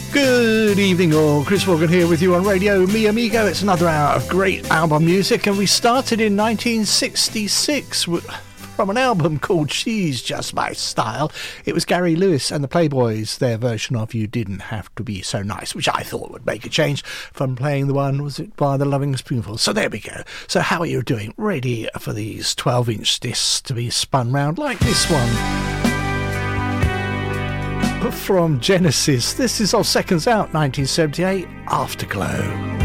Good evening all, Chris Morgan here with you on Radio Mi Amigo. It's another hour of great album music, and we started in 1966 from an album called She's Just My Style. It was Gary Lewis and the Playboys, their version of You Didn't Have to Be So Nice, which I thought would make a change from playing the one, was it by the Loving Spoonful? So there we go. So how are you doing? Ready for these 12-inch discs to be spun round like this one? From Genesis, this is of Seconds Out, 1978, Afterglow.